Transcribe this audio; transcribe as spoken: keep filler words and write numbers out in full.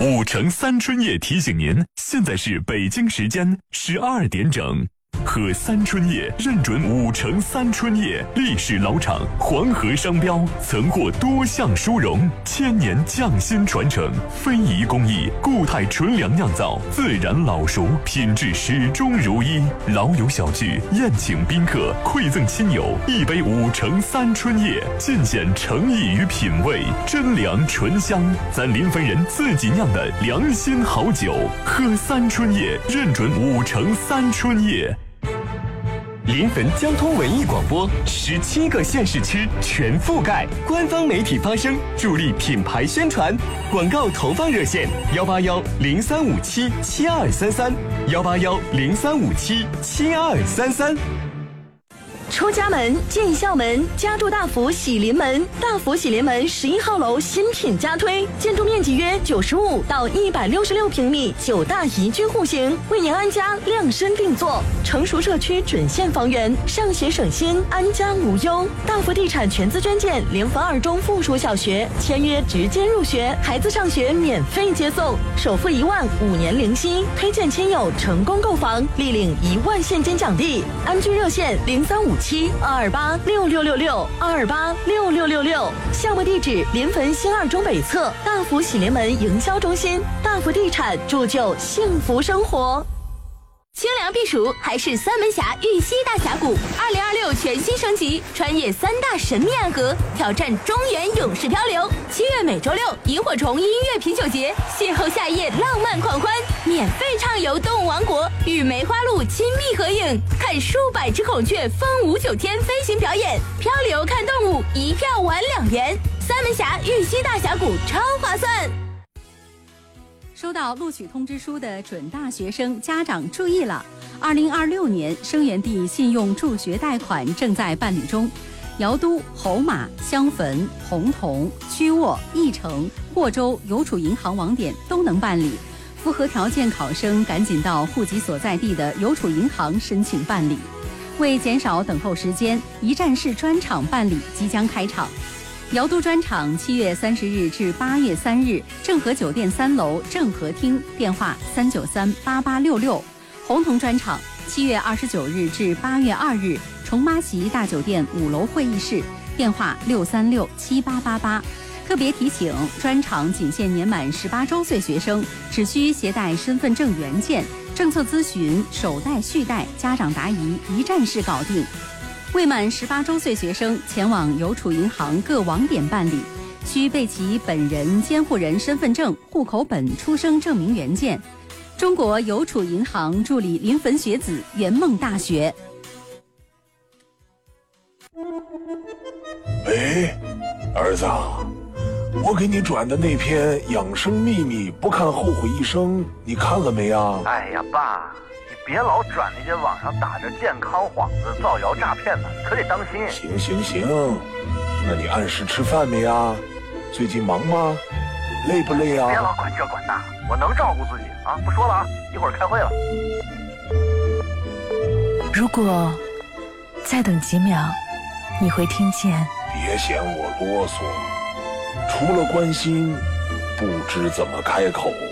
五城三春叶提醒您，现在是北京时间十二点整。喝三春叶认准五城三春叶，历史老厂，黄河商标，曾获多项殊荣，千年匠心传承，非遗工艺，固态纯粮酿造，自然老熟，品质始终如一。老友小聚，宴请宾客，馈赠亲友，一杯五城三春叶，尽显诚意与品味，真粮醇香，咱临汾人自己酿的良心好酒。喝三春叶认准五城三春叶。 临汾交通文艺广播，十七个县市区全覆盖，官方媒体发声，助力品牌宣传。广告投放热线：幺八幺零三五七七二三三，幺八幺零三五七七二三三。 出家门进校门，家住大福喜临门。大福喜临门十一号楼新品加推，建筑面积约九十五到一百六十六平米，九大宜居户型，为您安家量身定做。成熟社区准现房源，上学省心，安家无忧。大福地产全资捐建临汾二中附属小学，签约直接入学，孩子上学免费接送，首付一万，五年零息。推荐亲友成功购房，立领一万现金奖励。安居热线零三五七二二八六六六六二二八六六六六，项目地址临汾新二中北侧大福喜临门营销中心。大福地产铸就幸福生活。 清凉避暑还是三门峡玉溪大峡谷，二零二六全新升级，穿越三大神秘暗河，挑战中原勇士漂流。七月每周六，萤火虫音乐啤酒节，邂逅夏夜浪漫狂欢，免费畅游动物王国，与梅花鹿亲密合影，看数百只孔雀风舞九天飞行表演，漂流看动物，一票玩两元。三门峡玉溪大峡谷超划算。 收到录取通知书的准大学生家长注意了，二零二六年生源地信用助学贷款正在办理中，姚都、侯马、襄汾、洪洞、曲沃、义城、霍州邮储银行网点都能办理，符合条件考生赶紧到户籍所在地的邮储银行申请办理。为减少等候时间，一站式专场办理即将开场。姚都专场七月三十日至八月三日，正和酒店三楼正和厅，电话三九三八八六六。洪洞专场七月二十九日至八月二日，重麻席大酒店五楼会议室，电话六三六七八八八。特别提醒，专场仅限年满十八周岁学生，只需携带身份证原件，政策咨询、首贷续贷、家长答疑一站式搞定。未满十八周岁学生前往邮储银行各网点办理，需备齐本人监护人身份证、户口本、出生证明原件。中国邮储银行助理临汾学子，圆梦大学。 喂，儿子，我给你转的那篇养生秘密不看后悔一生，你看了没啊？ 哎呀，爸，别老转那些网上打着健康幌子造谣诈骗的，可得当心。 行行行，那你按时吃饭没啊？最近忙吗？累不累啊？ 别老管这管那，我能照顾自己啊！不说了啊，一会儿开会了。 如果再等几秒，你会听见。 别嫌我啰嗦，除了关心，不知怎么开口。